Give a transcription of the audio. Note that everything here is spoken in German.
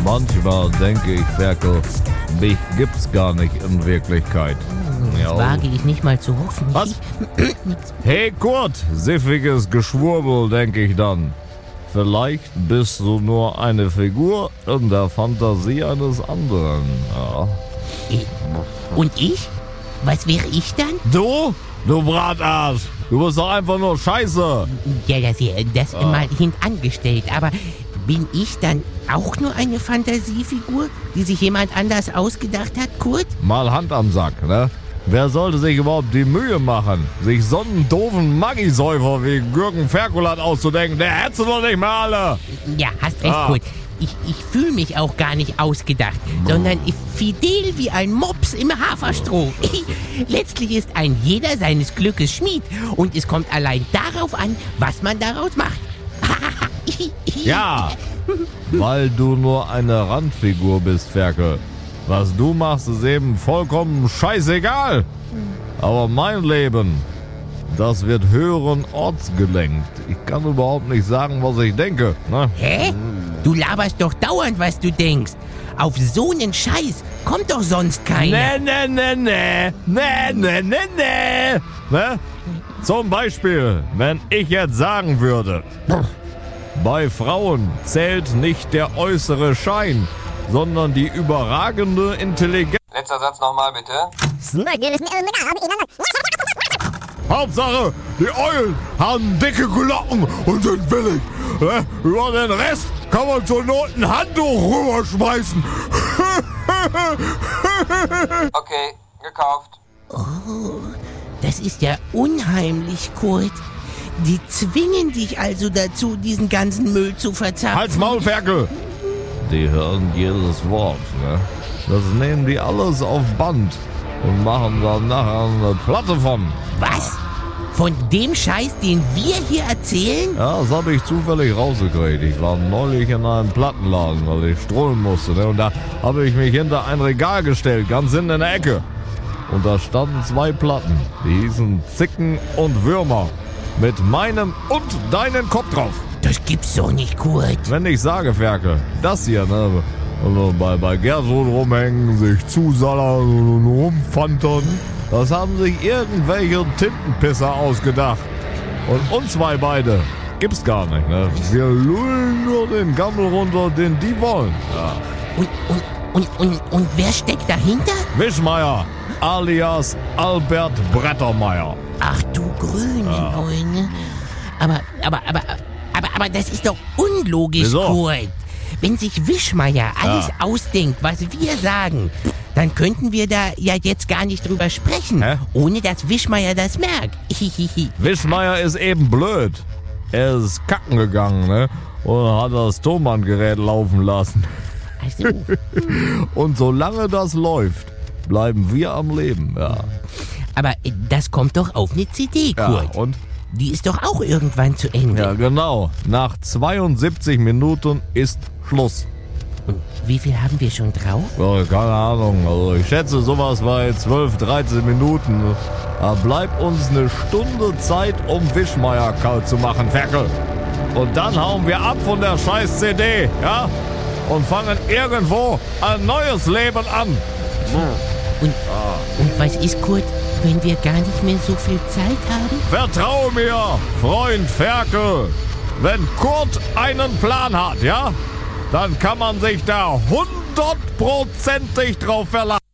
Manchmal denke ich, Ferkel, mich gibt's gar nicht in Wirklichkeit. Das wage ich nicht mal zu hoffen. Was? Hey Kurt, siffiges Geschwurbel, denke ich dann. Vielleicht bist du nur eine Figur in der Fantasie eines anderen. Ja. Und ich? Was wäre ich dann? Du? Du Bratarsch! Du bist doch einfach nur Scheiße! Ja, das mal hintangestellt, aber bin ich dann auch nur eine Fantasiefigur, die sich jemand anders ausgedacht hat, Kurt? Mal Hand am Sack, ne? Wer sollte sich überhaupt die Mühe machen, sich so einen doofen Maggi-Säufer wie Gürgen Ferkulat auszudenken? Der hättest du doch nicht mehr alle! Ja, hast recht, Kurt. Ich fühle mich auch gar nicht ausgedacht, sondern fidel wie ein Mops im Haferstroh. Letztlich ist ein jeder seines Glückes Schmied und es kommt allein darauf an, was man daraus macht. Ja, weil du nur eine Randfigur bist, Ferkel. Was du machst, ist eben vollkommen scheißegal. Aber mein Leben, das wird höheren Orts gelenkt. Ich kann überhaupt nicht sagen, was ich denke. Ne? Hä? Du laberst doch dauernd, was du denkst. Auf so einen Scheiß kommt doch sonst keiner. Ne. Ne? Zum Beispiel, wenn ich jetzt sagen würde, bei Frauen zählt nicht der äußere Schein, sondern die überragende Intelligenz. Letzter Satz nochmal, bitte. Hauptsache, die Eulen haben dicke Glocken und sind billig. Über den Rest kann man zur Not ein Handtuch rüberschmeißen. Okay, gekauft. Oh, das ist ja unheimlich, Kurt. Die zwingen dich also dazu, diesen ganzen Müll zu verzapfen. Halt's Maul, Ferkel! Die hören jedes Wort, ne? Das nehmen die alles auf Band und machen dann nachher eine Platte von. Was? Von dem Scheiß, den wir hier erzählen? Ja, das habe ich zufällig rausgekriegt. Ich war neulich in einem Plattenladen, weil ich strollen musste, ne? Und da habe ich mich hinter ein Regal gestellt, ganz hinten in der Ecke. Und da standen 2 Platten. Die hießen Zicken und Würmer. Mit meinem und deinen Kopf drauf. Das gibt's doch nicht, Kurt. Wenn ich sage, Ferkel, das hier, ne? Also bei Gertrud rumhängen, sich zusallern und rumfantern, das haben sich irgendwelche Tintenpisser ausgedacht. Und uns 2 beide gibt's gar nicht, ne? Wir lullen nur den Gammel runter, den die wollen. Ja. Und wer steckt dahinter? Wischmeier, alias Albert Brettermeier. Ach du grüne Neune. Aber das ist doch unlogisch, Wieso? Kurt. Wenn sich Wischmeier alles ausdenkt, was wir sagen, dann könnten wir da ja jetzt gar nicht drüber sprechen, ohne dass Wischmeier das merkt. Wischmeier ist eben blöd. Er ist kacken gegangen, ne? Und hat das Thomann-Gerät laufen lassen. Ach so. Und solange das läuft, bleiben wir am Leben, ja. Aber das kommt doch auf eine CD, Kurt. Ja, und? Die ist doch auch irgendwann zu Ende. Ja, genau. Nach 72 Minuten ist Schluss. Und wie viel haben wir schon drauf? Ja, keine Ahnung. Also ich schätze sowas bei 12, 13 Minuten. Da bleibt uns eine Stunde Zeit, um Wischmeier kalt zu machen, Ferkel. Und dann hauen wir ab von der scheiß CD, ja? Und fangen irgendwo ein neues Leben an. Und was ist, Kurt, wenn wir gar nicht mehr so viel Zeit haben? Vertrau mir, Freund Ferkel. Wenn Kurt einen Plan hat, ja? Dann kann man sich da 100%ig drauf verlassen.